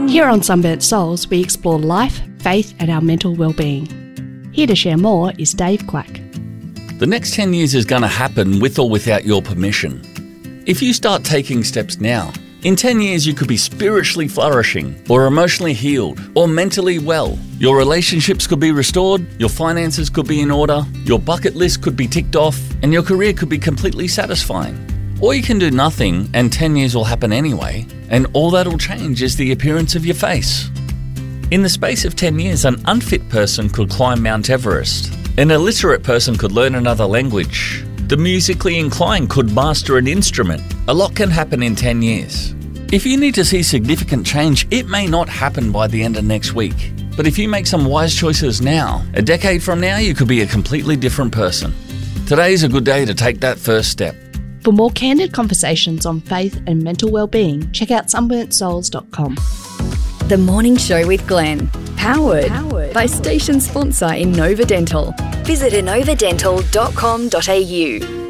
Here on Sunburnt Souls, we explore life, faith and our mental well-being. Here to share more is Dave Quack. The next 10 years is going to happen with or without your permission. If you start taking steps now, in 10 years you could be spiritually flourishing, or emotionally healed, or mentally well. Your relationships could be restored, your finances could be in order, your bucket list could be ticked off, and your career could be completely satisfying. Or you can do nothing and 10 years will happen anyway, and all that'll change is the appearance of your face. In the space of 10 years, an unfit person could climb Mount Everest. An illiterate person could learn another language. The musically inclined could master an instrument. A lot can happen in 10 years. If you need to see significant change, it may not happen by the end of next week. But if you make some wise choices now, a decade from now, you could be a completely different person. Today's a good day to take that first step. For more candid conversations on faith and mental well-being, check out sunburntsouls.com. The Morning Show with Glenn. Powered by station sponsor Inova Dental. Visit inovadental.com.au.